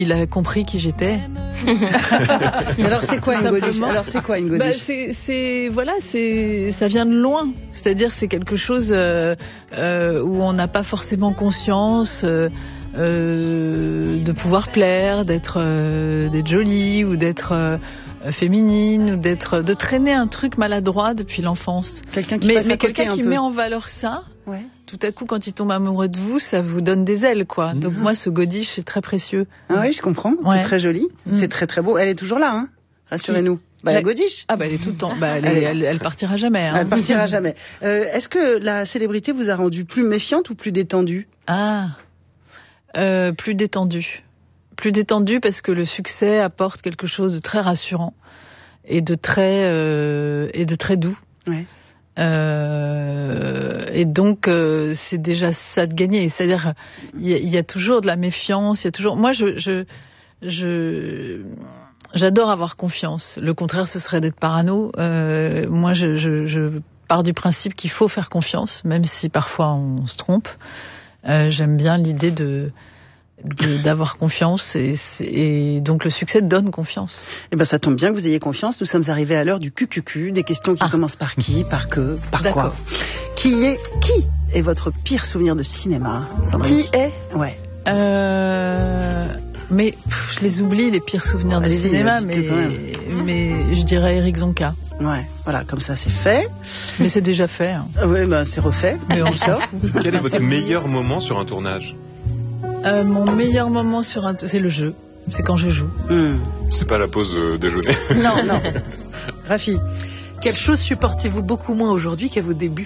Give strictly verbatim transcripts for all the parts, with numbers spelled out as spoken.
il a compris qui j'étais. Alors c'est quoi une godiche ? Alors c'est quoi une godiche ? Bah, c'est, c'est voilà, c'est ça vient de loin. C'est-à-dire c'est quelque chose euh, euh, où on n'a pas forcément conscience euh, euh, de pouvoir plaire, d'être euh, d'être jolie ou d'être euh, féminine ou d'être de traîner un truc maladroit depuis l'enfance. Quelqu'un qui mais passe mais à côté quelqu'un un qui peu. met en valeur ça. Ouais. Tout à coup, quand il tombe amoureux de vous, ça vous donne des ailes, quoi. Donc Mmh. moi, ce godiche, c'est très précieux. Ah oui, je comprends. Ouais. C'est très joli. Mmh. C'est très très beau. Elle est toujours là, hein. Rassurez-nous. Bah, la La- godiche. Ah bah elle est tout le temps. Bah elle, est- elle, elle partira jamais. Hein. Elle partira jamais. Euh, est-ce que la célébrité vous a rendu plus méfiante ou plus détendue ? Ah, euh, plus détendu, plus détendu parce que le succès apporte quelque chose de très rassurant et de très euh, et de très doux. Ouais. Euh, et donc euh, c'est déjà ça de gagner. C'est-à-dire il y, a- il y a toujours de la méfiance. Il y a toujours. Moi je je je j'adore avoir confiance. Le contraire ce serait d'être parano. Euh, moi je, je je pars du principe qu'il faut faire confiance, même si parfois on se trompe. Euh, j'aime bien l'idée de, de d'avoir confiance et, c'est- et donc le succès donne confiance. Eh ben, ça tombe bien que vous ayez confiance. Nous sommes arrivés à l'heure du Q Q Q, des questions qui Ah. commencent par qui, par que, par quoi. D'accord. Qui est, qui est votre pire souvenir de cinéma, Sandrine ? Qui est Ouais. euh, mais pff, je les oublie les pires souvenirs Oh, de allez-y, cinéma, dites-le mais quand même. mais je dirais Eric Zonka. Ouais. Voilà, comme ça, c'est fait. Mais c'est déjà fait. Hein. Ah ouais, ben, c'est refait. Mais on D'accord. Quel est Enfin, votre c'est meilleur moment sur un tournage ? Euh, mon meilleur moment sur un, c'est le jeu. C'est quand je joue. Hmm. C'est pas la pause euh, déjeuner. Non, non. Rafi. Quelle chose supportez-vous beaucoup moins aujourd'hui qu'à vos débuts ?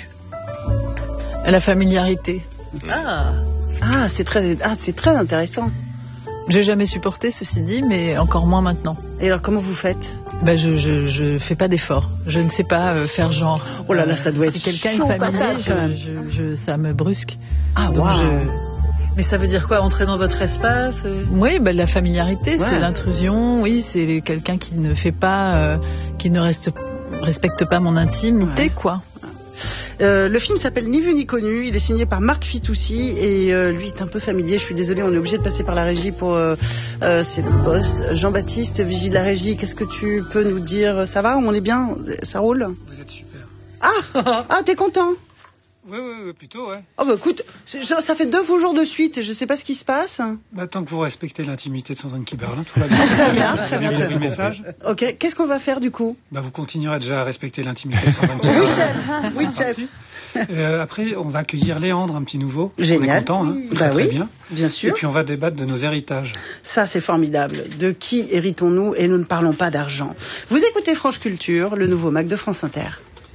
La familiarité. Ah, Ah, c'est très, ah, c'est très intéressant. J'ai jamais supporté, ceci dit, mais encore moins maintenant. Et alors, comment vous faites ? Ben je, je, je fais pas d'effort. Je ne sais pas euh, faire genre. Oh là là, ça doit être Si quelqu'un chaud est familier, patate, quand même. je, je, je, ça me brusque. Ah, Donc waouh. je- mais ça veut dire quoi ? Entrer dans votre espace euh Oui, ben la familiarité, Ouais. c'est l'intrusion. Oui, c'est quelqu'un qui ne fait pas, euh, qui ne reste, respecte pas mon intimité, Ouais. quoi. Euh, le film s'appelle Ni vu ni connu. Il est signé par Marc Fitoussi et euh, lui est un peu familier. Je suis désolée, on est obligé de passer par la régie pour. Euh, euh, c'est le boss. Jean-Baptiste, vigie de la régie. Qu'est-ce que tu peux nous dire ? Ça va ? On est bien ? Ça roule ? Vous êtes super. Ah, ah, t'es content ? Oui, oui, oui, plutôt, ouais. Oh bah écoute, c'est- ça ça fait deux faux jours de suite. Je sais pas ce qui se passe. Bah, tant que vous respectez l'intimité de Sandrine Kiberlin, tout va bien. Très bien, Vous très avez bien, bien très vu le bien. message ? Ok, qu'est-ce qu'on va faire du coup ? Bah, vous continuerez déjà à respecter l'intimité de Sandrine Kiberlin. Oui, chef. Oui, C'est chef. parti. Euh, après, on va accueillir Léandre, un petit nouveau. Génial. On est content, hein. Bah Très, très oui, bien. bien Et sûr. puis, on va débattre de nos héritages. Ça, c'est formidable. De qui héritons-nous ? Et nous ne parlons pas d'argent. Vous écoutez France Culture, le nouveau Mac de France Inter.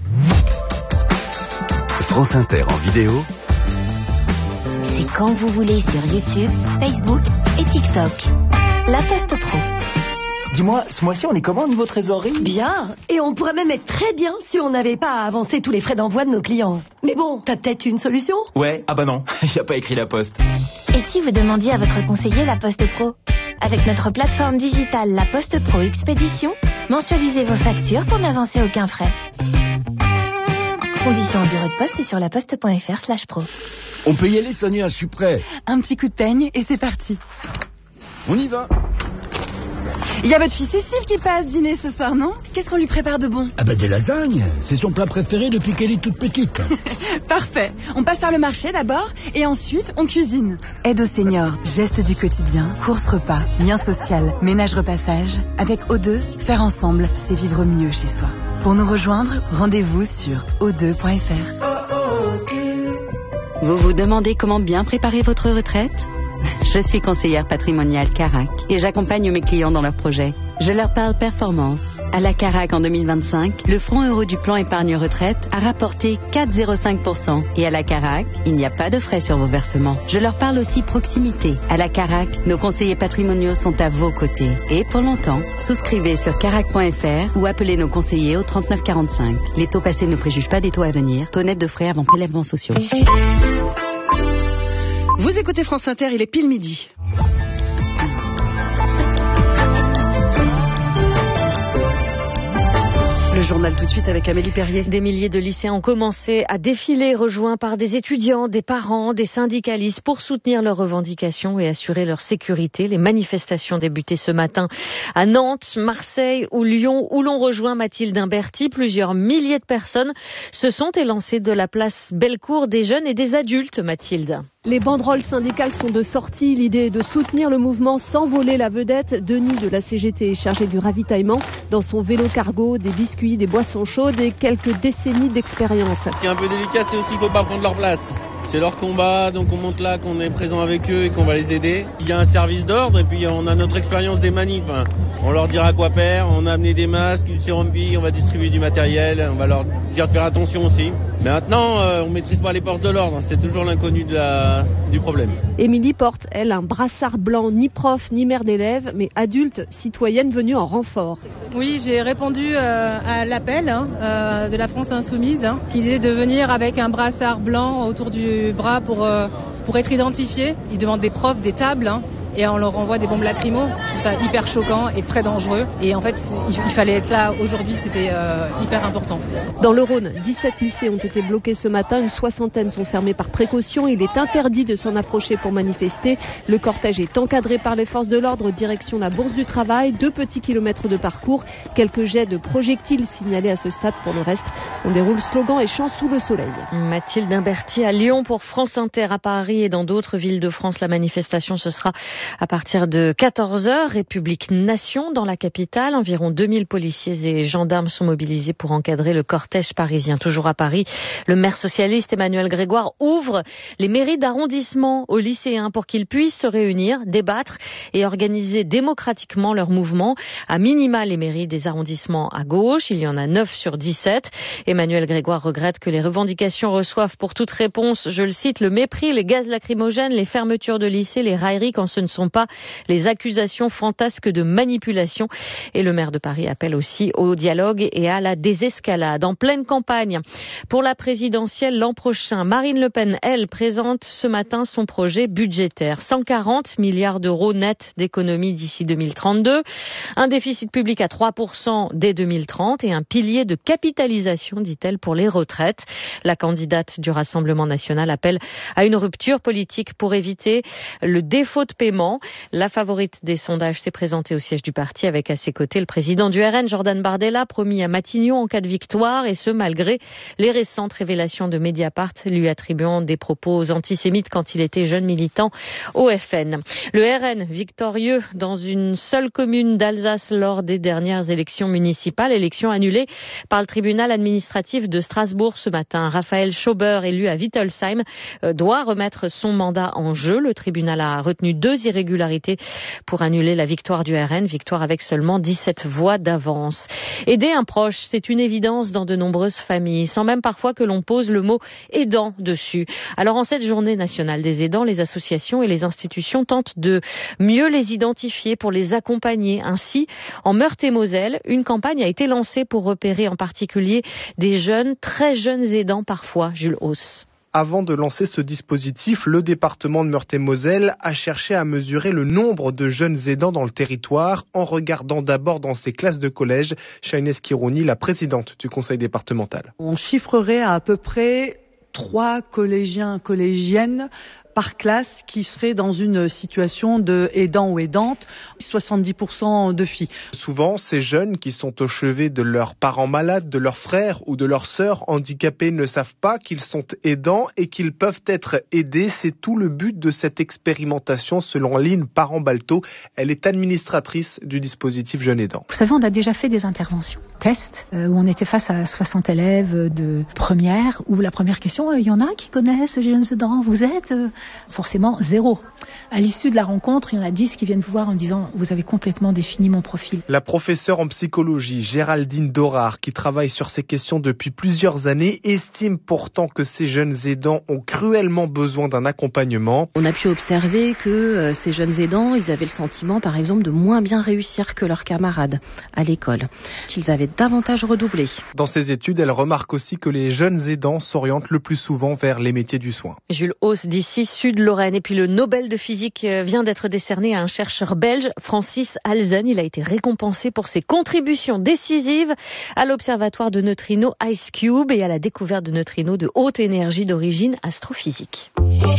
France Inter en vidéo, C'est quand vous voulez sur YouTube, Facebook et TikTok. La Poste Pro. Dis-moi, ce mois-ci, on est comment au niveau trésorerie ? Bien, et on pourrait même être très bien si on n'avait pas à avancer tous les frais d'envoi de nos clients. Mais bon, t'as peut-être une solution ? Ouais, ah bah non, il n'y a pas écrit la poste. Et si vous demandiez à votre conseiller La Poste Pro ? Avec notre plateforme digitale La Poste Pro Expédition, mensualisez vos factures pour n'avancer aucun frais. Conditions au bureau de poste et sur laposte.fr slash pro. On peut y aller, Sonia, je suis prêt. Un petit coup de peigne et c'est parti. On y va. Il y a votre fille Cécile qui passe dîner ce soir, non ? Qu'est-ce qu'on lui prépare de bon ? Ah bah des lasagnes, c'est son plat préféré depuis qu'elle est toute petite. Parfait. On passe faire le marché d'abord et ensuite on cuisine. Aide aux seniors, gestes du quotidien, courses repas, lien social, ménage repassage. Avec O deux, faire ensemble, c'est vivre mieux chez soi. Pour nous rejoindre, rendez-vous sur o deux point f r. Vous vous demandez comment bien préparer votre retraite ? Je suis conseillère patrimoniale Carac et j'accompagne mes clients dans leurs projets. Je leur parle performance. À la Carac en deux mille vingt-cinq, le fonds euro du plan épargne retraite a rapporté quatre virgule zéro cinq pour cent. Et à la Carac, il n'y a pas de frais sur vos versements. Je leur parle aussi proximité. À la Carac, nos conseillers patrimoniaux sont à vos côtés. Et pour longtemps, souscrivez sur carac point f r ou appelez nos conseillers au trente-neuf quarante-cinq. Les taux passés ne préjugent pas des taux à venir. Taux net de frais avant prélèvements sociaux. Vous écoutez France Inter, il est pile midi. Le journal journal tout de suite avec Amélie Perrier. Des milliers de lycéens ont commencé à défiler, rejoints par des étudiants, des parents, des syndicalistes pour soutenir leurs revendications et assurer leur sécurité. Les manifestations débutaient ce matin à Nantes, Marseille ou Lyon, où l'on rejoint Mathilde Imberti. Plusieurs milliers de personnes se sont élancées de la place Bellecour, des jeunes et des adultes, Mathilde. Les banderoles syndicales sont de sortie. L'idée est de soutenir le mouvement sans voler la vedette. Denis de la C G T est chargé du ravitaillement. Dans son vélo cargo, des biscuits, des boissons chaudes et quelques décennies d'expérience. Ce qui est un peu délicat, c'est aussi qu'il ne faut pas prendre leur place. C'est leur combat, donc on monte là qu'on est présent avec eux et qu'on va les aider. Il y a un service d'ordre et puis on a notre expérience des manifs. On leur dira quoi faire, on a amené des masques, du sérum P, on va distribuer du matériel, on va leur dire de faire attention aussi. Mais maintenant, euh, on ne maîtrise pas les portes de l'ordre, c'est toujours l'inconnu de la, du problème. Émilie porte, elle, un brassard blanc, ni prof, ni mère d'élève, mais adulte, citoyenne venue en renfort. Oui, j'ai répondu euh, à l'appel hein, euh, de la France Insoumise, hein, qui disait de venir avec un brassard blanc autour du bras pour, euh, pour être identifié. Ils demandent des profs, des tables. Hein. Et on leur envoie des bombes lacrymo. Je trouve ça hyper choquant et très dangereux. Et en fait, il fallait être là aujourd'hui, c'était euh, hyper important. Dans le Rhône, dix-sept lycées ont été bloqués ce matin. Une soixantaine sont fermés par précaution. Il est interdit de s'en approcher pour manifester. Le cortège est encadré par les forces de l'ordre, direction la Bourse du Travail. Deux petits kilomètres de parcours. Quelques jets de projectiles signalés à ce stade. Pour le reste, on déroule slogans et chants sous le soleil. Mathilde Imberti à Lyon pour France Inter à Paris et dans d'autres villes de France. La manifestation, ce sera à partir de quatorze heures, République Nation dans la capitale. Environ deux mille policiers et gendarmes sont mobilisés pour encadrer le cortège parisien. Toujours à Paris, le maire socialiste Emmanuel Grégoire ouvre les mairies d'arrondissement aux lycéens pour qu'ils puissent se réunir, débattre et organiser démocratiquement leur mouvement. À minima, les mairies des arrondissements à gauche, il y en a neuf sur dix-sept. Emmanuel Grégoire regrette que les revendications reçoivent pour toute réponse, je le cite, le mépris, les gaz lacrymogènes, les fermetures de lycées, les railleries quand ce ne sont pas les accusations fantasques de manipulation. Et le maire de Paris appelle aussi au dialogue et à la désescalade. En pleine campagne pour la présidentielle l'an prochain, Marine Le Pen, elle, présente ce matin son projet budgétaire. cent quarante milliards d'euros nets d'économies d'ici deux mille trente-deux, un déficit public à trois pour cent dès deux mille trente et un pilier de capitalisation, dit-elle, pour les retraites. La candidate du Rassemblement national appelle à une rupture politique pour éviter le défaut de paiement. La favorite des sondages s'est présentée au siège du parti avec à ses côtés le président du R N, Jordan Bardella, promis à Matignon en cas de victoire, et ce malgré les récentes révélations de Mediapart lui attribuant des propos antisémites quand il était jeune militant au F N. Le R N victorieux dans une seule commune d'Alsace lors des dernières élections municipales, élections annulées par le tribunal administratif de Strasbourg ce matin. Raphaël Schauber, élu à Wittelsheim, doit remettre son mandat en jeu. Le tribunal a retenu deux irrégularités pour annuler la victoire du R N, victoire avec seulement dix-sept voix d'avance. Aider un proche, c'est une évidence dans de nombreuses familles, sans même parfois que l'on pose le mot aidant dessus. Alors en cette journée nationale des aidants, les associations et les institutions tentent de mieux les identifier pour les accompagner. Ainsi, en Meurthe-et-Moselle, une campagne a été lancée pour repérer en particulier des jeunes, très jeunes aidants parfois. Jules Hauss. Avant de lancer ce dispositif, le département de Meurthe-et-Moselle a cherché à mesurer le nombre de jeunes aidants dans le territoire en regardant d'abord dans ses classes de collège. Shainès Kirouni, la présidente du conseil départemental. On chiffrerait à à peu près trois collégiens, collégiennes par classe qui seraient dans une situation de aidant ou aidante, soixante-dix pour cent de filles. Souvent, ces jeunes qui sont au chevet de leurs parents malades, de leurs frères ou de leurs sœurs handicapés ne savent pas qu'ils sont aidants et qu'ils peuvent être aidés. C'est tout le but de cette expérimentation selon Lynn Parent-Balto. Elle est administratrice du dispositif Jeunes Aidants. Vous savez, on a déjà fait des interventions, tests, euh, où on était face à soixante élèves de première, où la première question, il y en a qui connaissent Jeunes Aidants, vous êtes euh, forcément zéro. À l'issue de la rencontre, il y en a dix qui viennent vous voir en disant « Vous avez complètement défini mon profil ». La professeure en psychologie, Géraldine Dorard, qui travaille sur ces questions depuis plusieurs années, estime pourtant que ces jeunes aidants ont cruellement besoin d'un accompagnement. On a pu observer que euh, ces jeunes aidants, ils avaient le sentiment, par exemple, de moins bien réussir que leurs camarades à l'école, qu'ils avaient davantage redoublé. Dans ces études, elle remarque aussi que les jeunes aidants s'orientent le plus souvent vers les métiers du soin. Jules Hauss d'ici Sud-Lorraine. Et puis le Nobel de physique vient d'être décerné à un chercheur belge, Francis Halzen. Il a été récompensé pour ses contributions décisives à l'observatoire de neutrinos IceCube et à la découverte de neutrinos de haute énergie d'origine astrophysique.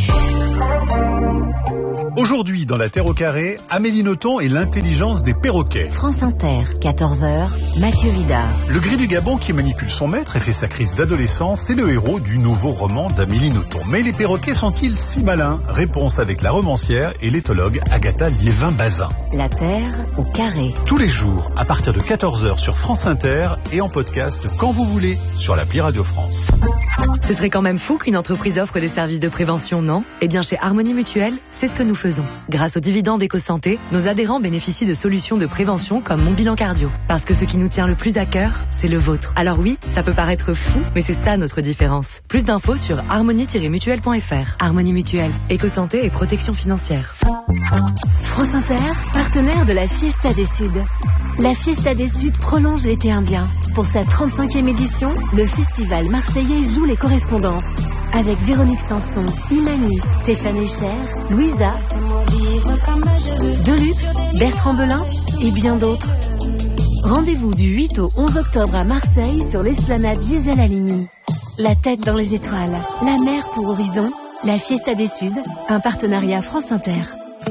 Aujourd'hui, dans La Terre au carré, Amélie Nothomb et l'intelligence des perroquets. France Inter, quatorze heures, Mathieu Vidard. Le gris du Gabon qui manipule son maître et fait sa crise d'adolescence, c'est le héros du nouveau roman d'Amélie Nothomb. Mais les perroquets sont-ils si malins? Réponse avec la romancière et l'éthologue Agatha Liévin-Bazin. La Terre au carré. Tous les jours, à partir de quatorze heures sur France Inter et en podcast quand vous voulez sur l'appli Radio France. Ce serait quand même fou qu'une entreprise offre des services de prévention, non? Eh bien, chez Harmonie Mutuelle, c'est ce que nous faisons. Grâce aux dividendes EcoSanté, nos adhérents bénéficient de solutions de prévention comme Mon Bilan Cardio. Parce que ce qui nous tient le plus à cœur, c'est le vôtre. Alors oui, ça peut paraître fou, mais c'est ça notre différence. Plus d'infos sur harmonie tiret mutuelle point f r. Harmonie Mutuelle, EcoSanté et protection financière. France Inter, partenaire de la Fiesta des Suds. La Fiesta des Suds prolonge l'été indien. Pour sa trente-cinquième édition, le festival marseillais joue les correspondances. Avec Véronique Sanson, Imani, Stéphane Echer, Louisa, Deluxe, Bertrand Belin et bien d'autres. Rendez-vous du huit au onze octobre à Marseille sur l'esplanade Gisèle Halimi. La tête dans les étoiles, la mer pour horizon, la Fiesta des Suds, un partenariat France Inter.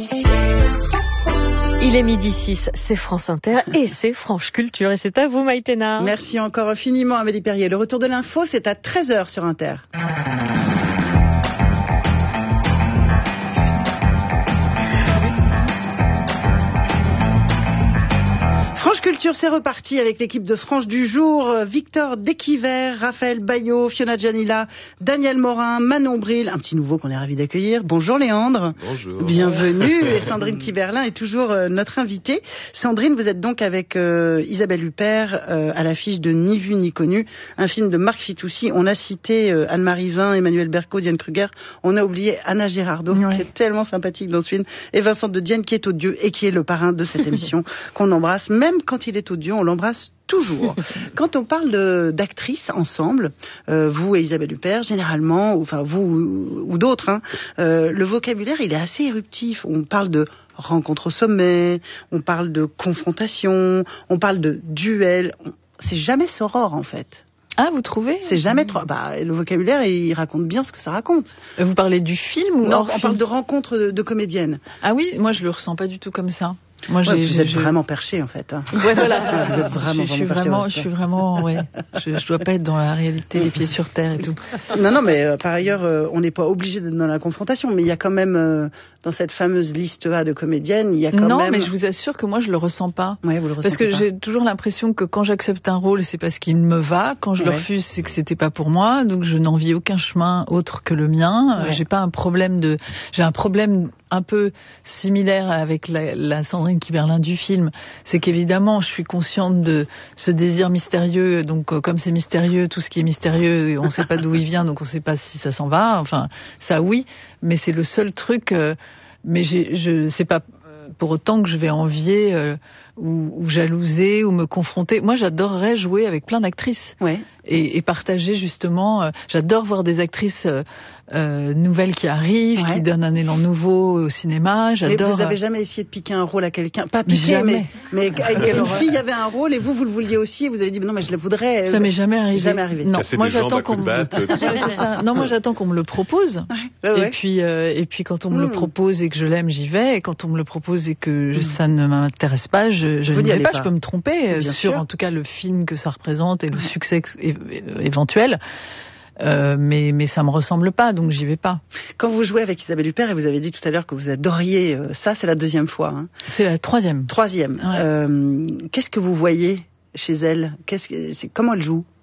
Il est midi six, c'est France Inter et c'est Franche Culture. Et c'est à vous, Maïtena. Merci encore infiniment, Amélie Perrier. Le retour de l'info, c'est à treize heures sur Inter. Franche Culture, c'est reparti avec l'équipe de Franche du jour. Victor Desquiver, Raphaël Bayot, Fiona Gianilla, Daniel Morin, Manon Bril, un petit nouveau qu'on est ravi d'accueillir. Bonjour Léandre. Bonjour. Bienvenue. Et Sandrine Kiberlin est toujours euh, notre invitée. Sandrine, vous êtes donc avec euh, Isabelle Huppert euh, à l'affiche de Ni vu ni connu, un film de Marc Fitoussi. On a cité euh, Anne-Marie Vin, Emmanuel Berco, Diane Kruger. On a oublié Anna Girardot, ouais. qui est tellement sympathique dans ce film, et Vincent de Dienne qui est odieux et qui est le parrain de cette émission qu'on embrasse. Même quand il est odieux, on l'embrasse toujours. Quand on parle de, d'actrices ensemble, euh, vous et Isabelle Huppert, généralement, ou, enfin vous ou, ou d'autres, hein, euh, le vocabulaire il est assez éruptif. On parle de rencontre au sommet, on parle de confrontation, on parle de duel. C'est jamais soror en fait. Ah, vous trouvez? C'est jamais trop. Bah, le vocabulaire, il raconte bien ce que ça raconte. Vous parlez du film ou non, hors on film? parle de rencontres de, de comédiennes. Ah oui, moi je le ressens pas du tout comme ça. Moi, ouais, j'ai, vous j'ai, êtes je... vraiment perché en fait. Hein. Ouais, voilà. Vous êtes vraiment, je, je vraiment suis perché. Vraiment, je suis vraiment, ouais. Je, je dois pas être dans la réalité, les pieds sur terre et tout. Non, non, mais euh, par ailleurs, euh, on n'est pas obligé d'être dans la confrontation, mais il y a quand même euh, dans cette fameuse liste A de comédiennes, il y a quand non, même. Non, mais je vous assure que moi, je le ressens pas. Ouais, vous le ressentez Parce que pas. j'ai toujours l'impression que quand j'accepte un rôle, c'est parce qu'il me va. Quand je ouais. le refuse, c'est que c'était pas pour moi. Donc je n'envie aucun chemin autre que le mien. Ouais. J'ai pas un problème de. J'ai un problème un peu similaire avec la, la Sandrine Kiberlin du film, c'est qu'évidemment je suis consciente de ce désir mystérieux, donc euh, comme c'est mystérieux, tout ce qui est mystérieux, on ne sait pas d'où il vient, donc on ne sait pas si ça s'en va, enfin ça oui, mais c'est le seul truc, euh, mais j'ai, je sais pas pour autant que je vais envier euh, ou, ou jalouser ou me confronter. Moi j'adorerais jouer avec plein d'actrices ouais. et, et partager justement, euh, j'adore voir des actrices euh, Euh, nouvelles qui arrivent, ouais. qui donnent un élan nouveau au cinéma. J'adore. Mais vous avez jamais essayé de piquer un rôle à quelqu'un? Pas piquer, mais, mais, mais une fille avait un rôle et vous, vous le vouliez aussi et vous avez dit, non, mais je le voudrais. Ça m'est jamais arrivé. Jamais arrivé. Non, moi j'attends qu'on me... non, moi j'attends qu'on me le propose. Ouais, ouais. Et puis, euh, et puis quand on me mmh. le propose et que je l'aime, j'y vais. Et quand on me le propose et que je, mmh. ça ne m'intéresse pas, je, je n'y vais pas. pas. Je peux me tromper Bien sur, sûr. en tout cas, le film que ça représente et le succès é- éventuel. Euh, mais, mais ça me ressemble pas, donc j'y vais pas. Quand vous jouez avec Isabelle Huppert, et vous avez dit tout à l'heure que vous adoriez euh, ça, c'est la deuxième fois. Hein. C'est la troisième. Troisième. Ouais. Euh, qu'est-ce que vous voyez chez elle? Qu'est-ce que, c'est, comment elle joue?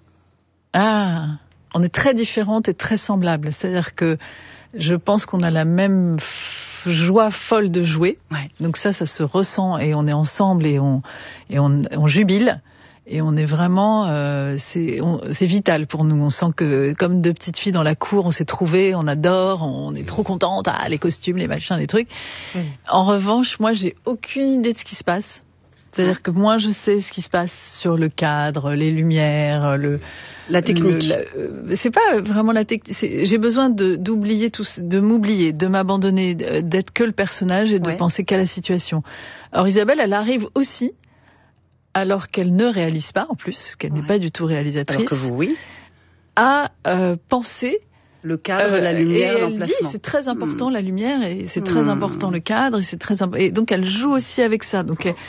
Ah, on est très différentes et très semblables. C'est-à-dire que je pense qu'on a la même f- joie folle de jouer. Ouais. Donc ça, ça se ressent et on est ensemble et on, et on, on jubile. Et on est vraiment, euh, c'est, on, c'est vital pour nous. On sent que, comme deux petites filles dans la cour, on s'est trouvées, on adore, on est trop contente. Ah, les costumes, les machins, les trucs. Mmh. En revanche, moi, j'ai aucune idée de ce qui se passe. C'est-à-dire que moi, je sais ce qui se passe sur le cadre, les lumières, le... La technique. Le, la, euh, c'est pas vraiment la technique. J'ai besoin de, d'oublier tout, de m'oublier, de m'abandonner, d'être que le personnage et de ouais. penser qu'à la situation. Alors Isabelle, elle arrive aussi, alors qu'elle ne réalise pas, en plus, qu'elle ouais. n'est pas du tout réalisatrice. Alors que vous, oui. À euh, penser... Le cadre, euh, la lumière, et l'emplacement. Elle dit, c'est très important mmh. la lumière et c'est très mmh. important le cadre et c'est très imp... et donc elle joue aussi avec ça. Donc elle,